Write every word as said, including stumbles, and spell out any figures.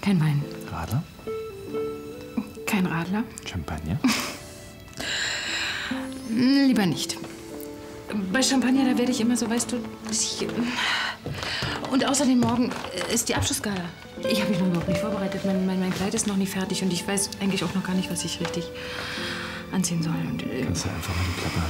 Kein Wein. Radler? Kein Radler. Champagner? Lieber nicht. Bei Champagner, da werde ich immer so, weißt du, ich, und außerdem morgen ist die Abschlussgala. Ich habe mich noch überhaupt nicht vorbereitet. Mein, mein, mein Kleid ist noch nie fertig und ich weiß eigentlich auch noch gar nicht, was ich richtig anziehen soll. Und, äh, Kannst du einfach mal die Klappe halten?